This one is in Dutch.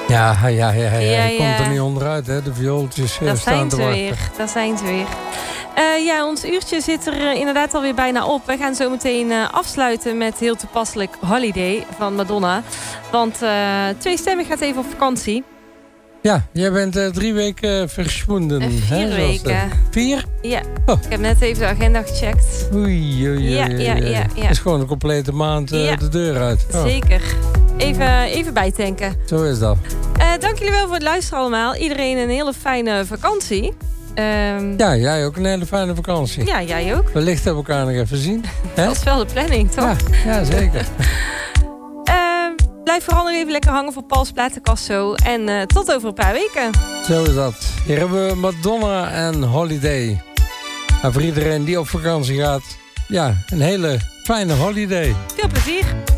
Ja. Je komt er niet onderuit, hè? De viooltjes staan te wachten. Daar zijn ze weer. Ons uurtje zit er inderdaad alweer bijna op. We gaan zo meteen afsluiten met heel toepasselijk Holiday van Madonna. Want Tweestemmig gaat even op vakantie. Ja, jij bent 3 weken verschwonden. 4 weken. 4? Ja, ik heb net even de agenda gecheckt. Oei. Ja. Het is gewoon een complete maand de deur uit. Oh. Zeker. Even bijtanken. Zo is dat. Dank jullie wel voor het luisteren allemaal. Iedereen een hele fijne vakantie. Ja, jij ook een hele fijne vakantie. Ja, jij ook. Wellicht hebben we elkaar nog even zien. Dat is wel de planning, toch? Ja, zeker. Blijf vooral nog even lekker hangen voor Pauls Platenkast zo. En tot over een paar weken. Zo is dat. Hier hebben we Madonna en Holiday. En voor iedereen die op vakantie gaat, ja, een hele fijne holiday. Veel plezier.